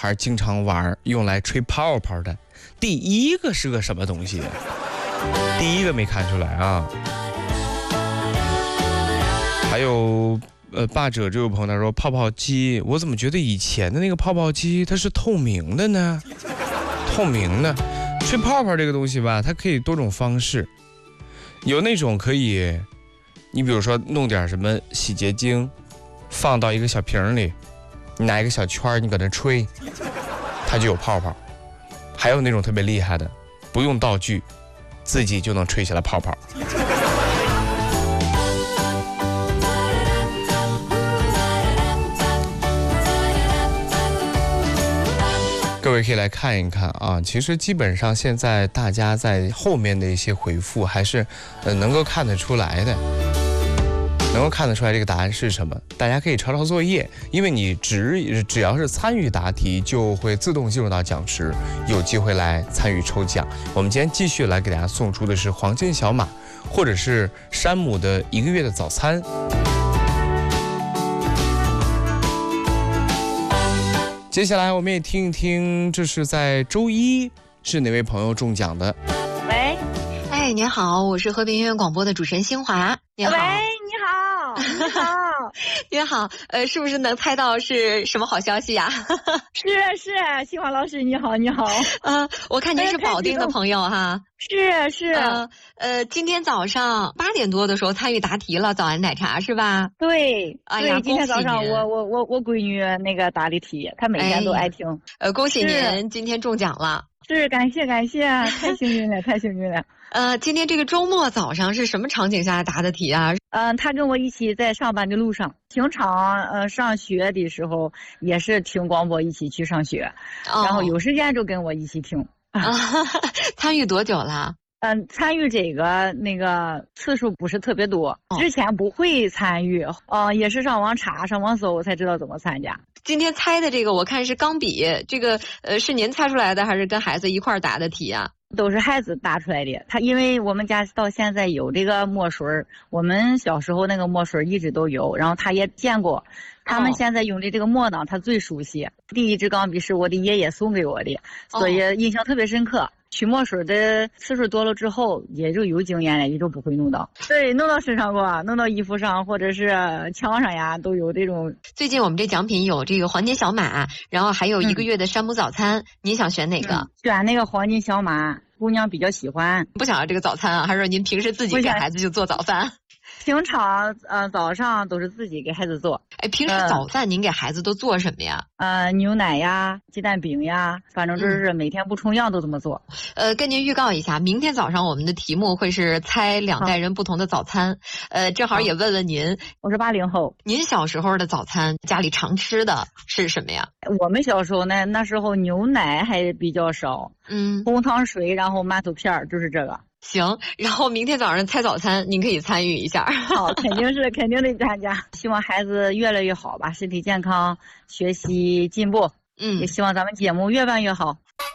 孩经常玩用来吹泡泡的，第一个是个什么东西？第一个没看出来啊。还有霸者这位朋友他说泡泡机，我怎么觉得以前的那个泡泡机它是透明的呢？透明的吹泡泡这个东西吧，它可以多种方式，有那种可以，你比如说弄点什么洗洁精，放到一个小瓶里，你拿一个小圈你搁那吹，它就有泡泡。还有那种特别厉害的，不用道具，自己就能吹起来泡泡。各位可以来看一看啊，其实基本上现在大家在后面的一些回复还是能够看得出来的，能够看得出来这个答案是什么。大家可以抄抄作业，因为你只要是参与答题，就会自动进入到讲池，有机会来参与抽奖。我们今天继续来给大家送出的是黄金小马，或者是山姆的1个月的早餐。接下来我们也听一听，这是在周一是哪位朋友中奖的？ 喂， 哎，您好，我是和平音乐广播的主持人新华。您好， 喂，你好，你好， 您好，是不是能猜到是什么好消息呀？ 是，新华老师你好，你好。 我看您是保定的朋友哈。 是。 今天早上8点多的时候参与答题了，早安奶茶是吧？ 对， 哎呀， 今天早上我闺女那个答的题，她每天都爱听。 恭喜您今天中奖了。 是，感谢，太幸运了，太幸运了。 今天这个周末早上是什么场景下答的题啊？ 他跟我一起在上班的路上，平常上学的时候也是听广播一起去上学，然后有时间就跟我一起听。 参与多久了？ 参与这个那个次数不是特别多，之前不会参与，也是上网查、上网搜才知道怎么参加。 今天猜的这个我看是钢笔，这个是您猜出来的还是跟孩子一块儿答的题啊？ 都是孩子答出来的。他因为我们家到现在有这个墨水，我们小时候那个墨水一直都有，然后他也见过。他们现在用的这个墨呢，他最熟悉。第一支钢笔是我的爷爷送给我的，所以印象特别深刻。取墨水的次数多了之后，也就有经验了，也就不会弄到。对，弄到身上过，弄到衣服上或者是墙上呀，都有这种。 最近我们这奖品有这个黄金小马，然后还有1个月的山姆早餐，您想选哪个？ 选那个黄金小马，姑娘比较喜欢。 不想要这个早餐啊，还是说您平时自己给孩子就做早饭？ 平常早上都是自己给孩子做。 哎，平时早饭您给孩子都做什么呀？ 牛奶呀，鸡蛋饼呀，反正就是每天不重样都这么做。 跟您预告一下，明天早上我们的题目会是猜2代人不同的早餐。正好也问问您， 我是80后， 您小时候的早餐家里常吃的是什么呀？ 我们小时候呢，那时候牛奶还比较少，红糖水，然后馒头片儿，就是这个。 行，然后明天早上猜早餐，您可以参与一下。 好，肯定得参加。希望孩子越来越好吧，身体健康，学习进步。也希望咱们节目越办越好。